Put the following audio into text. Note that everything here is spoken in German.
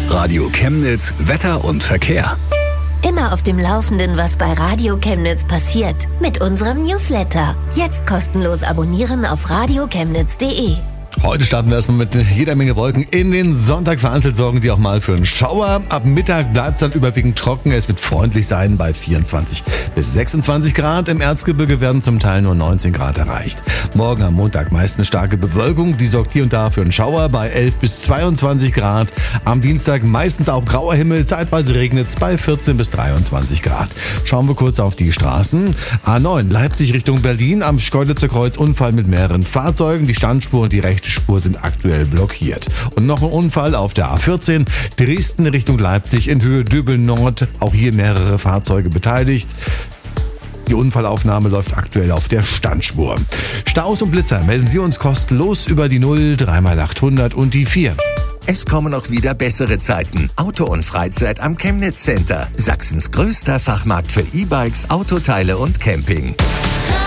Radio Chemnitz Wetter und Verkehr. Immer auf dem Laufenden, was bei Radio Chemnitz passiert. Mit unserem Newsletter. Jetzt kostenlos abonnieren auf radiochemnitz.de. Heute starten wir erstmal mit jeder Menge Wolken in den Sonntag. Vereinzelt sorgen die auch mal für einen Schauer. Ab Mittag bleibt es dann überwiegend trocken. Es wird freundlich sein bei 24 bis 26 Grad. Im Erzgebirge werden zum Teil nur 19 Grad erreicht. Morgen am Montag meist eine starke Bewölkung. Die sorgt hier und da für einen Schauer bei 11 bis 22 Grad. Am Dienstag meistens auch grauer Himmel. Zeitweise regnet es bei 14 bis 23 Grad. Schauen wir kurz auf die Straßen. A9 Leipzig Richtung Berlin. Am Schkeuditzer Kreuz Unfall mit mehreren Fahrzeugen. Die Standspur und die rechte Spur sind aktuell blockiert. Und noch ein Unfall auf der A14, Dresden Richtung Leipzig in Höhe Döbel Nord. Auch hier mehrere Fahrzeuge beteiligt. Die Unfallaufnahme läuft aktuell auf der Standspur. Staus und Blitzer melden Sie uns kostenlos über die 0 3x800 und die 4. Es kommen auch wieder bessere Zeiten. Auto und Freizeit am Chemnitz Center. Sachsens größter Fachmarkt für E-Bikes, Autoteile und Camping.